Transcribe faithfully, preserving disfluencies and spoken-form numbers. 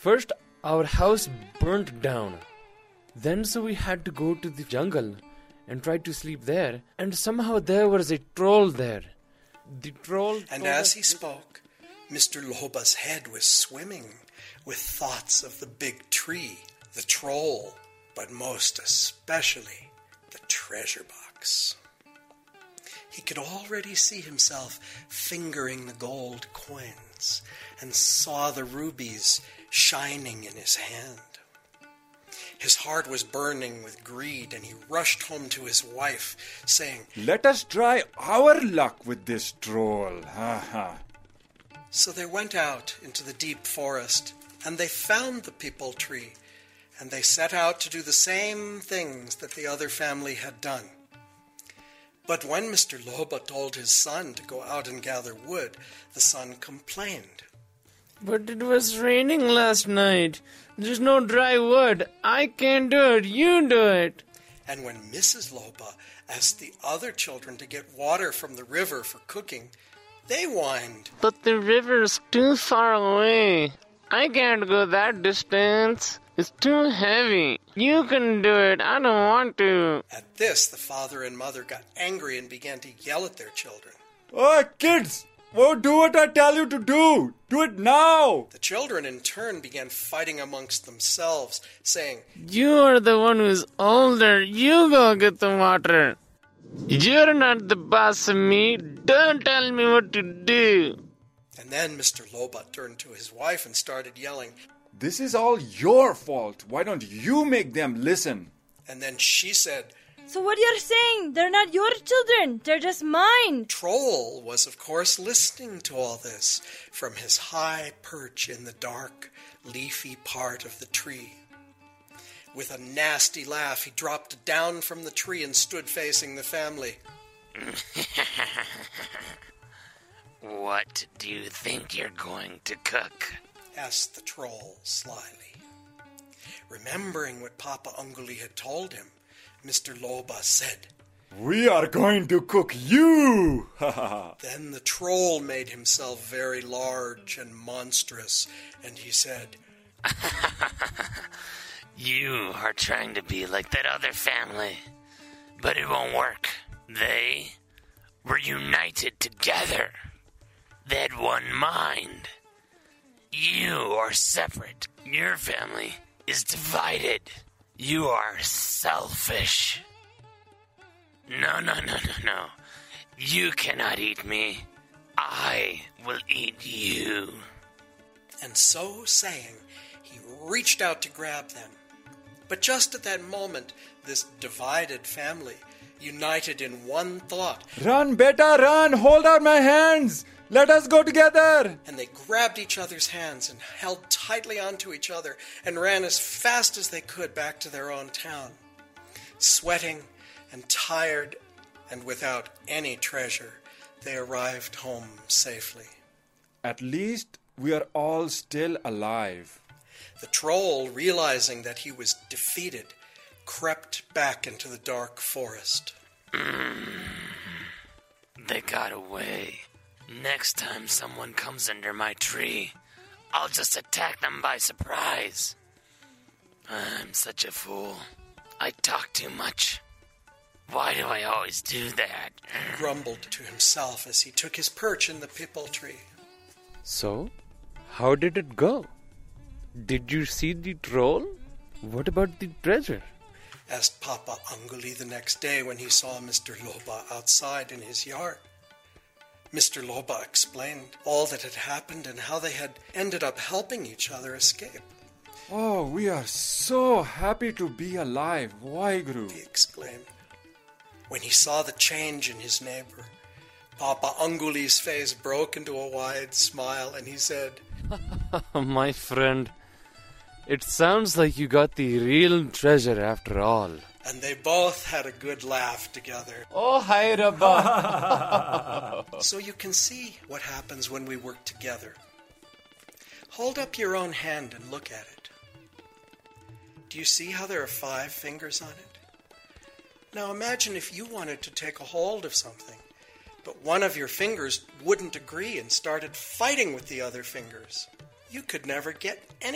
First, our house burnt down. Then so we had to go to the jungle and try to sleep there. And somehow there was a troll there. The troll... And as he spoke, Mister Loba's head was swimming with thoughts of the big tree, the troll, but most especially the treasure box. He could already see himself fingering the gold coins and saw the rubies shining in his hand. His heart was burning with greed, and he rushed home to his wife, saying, "Let us try our luck with this troll." Ha ha. So they went out into the deep forest, and they found the peepal tree, and they set out to do the same things that the other family had done. But when Mister Loba told his son to go out and gather wood, the son complained. "But it was raining last night. There's no dry wood. I can't do it. You do it." And when Missus Loba asked the other children to get water from the river for cooking, they whined. "But the river's too far away. I can't go that distance. It's too heavy. You can do it. I don't want to." At this, the father and mother got angry and began to yell at their children. "Oh, kids! Oh, do what I tell you to do! Do it now!" The children in turn began fighting amongst themselves, saying, "You are the one who's older. You go get the water. You're not the boss of me. Don't tell me what to do." And then Mister Loba turned to his wife and started yelling, "This is all your fault. Why don't you make them listen?" And then she said, "So what you're saying, they're not your children, they're just mine." Troll was, of course, listening to all this from his high perch in the dark, leafy part of the tree. With a nasty laugh, he dropped down from the tree and stood facing the family. "What do you think you're going to cook?" asked the troll slyly. Remembering what Papa Unguli had told him, Mister Loba said, "We are going to cook you!" Then the troll made himself very large and monstrous, and he said, "You are trying to be like that other family, but it won't work. They were united together. They had one mind. You are separate. Your family is divided. You are selfish. No, no, no, no, no. You cannot eat me. I will eat you." And so saying, he reached out to grab them. But just at that moment, this divided family, united in one thought, "Run, beta, run! Hold out my hands! Let us go together!" And they grabbed each other's hands and held tightly onto each other and ran as fast as they could back to their own town. Sweating and tired and without any treasure, they arrived home safely. At least we are all still alive. The troll, realizing that he was defeated, crept back into the dark forest. Mm, they got away. Next time someone comes under my tree, I'll just attack them by surprise. I'm such a fool. I talk too much. Why do I always do that? He grumbled to himself as he took his perch in the peepal tree. "So, how did it go? Did you see the troll? What about the treasure?" asked Papa Unguli the next day when he saw Mister Loba outside in his yard. Mister Loba explained all that had happened and how they had ended up helping each other escape. "Oh, we are so happy to be alive, Waheguru," he exclaimed. When he saw the change in his neighbor, Papa Unguli's face broke into a wide smile and he said, "My friend, it sounds like you got the real treasure after all." And they both had a good laugh together. "Oh, hi, Rabba." So you can see what happens when we work together. Hold up your own hand and look at it. Do you see how there are five fingers on it? Now imagine if you wanted to take a hold of something, but one of your fingers wouldn't agree and started fighting with the other fingers. You could never get any